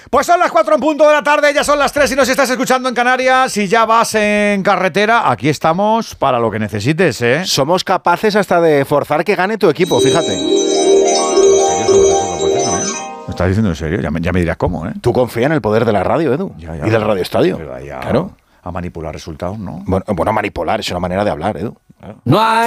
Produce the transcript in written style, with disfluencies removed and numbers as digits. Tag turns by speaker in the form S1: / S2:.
S1: Pues son las 4 en punto de la tarde, ya son las 3 y nos estás escuchando en Canarias. Si ya vas en carretera, aquí estamos para lo que necesites, ¿eh?
S2: Somos capaces hasta de forzar que gane tu equipo, fíjate.
S1: ¿En serio somos capaces también? ¿Me estás diciendo en serio? Ya me dirás cómo, ¿eh?
S2: Tú confía en el poder de la radio, Edu,
S1: Ya,
S2: y del Radio Estadio.
S1: Pero ya
S2: Claro.
S1: a manipular resultados, ¿no?
S2: Bueno, manipular es una manera de hablar, Edu. Claro.
S3: No hay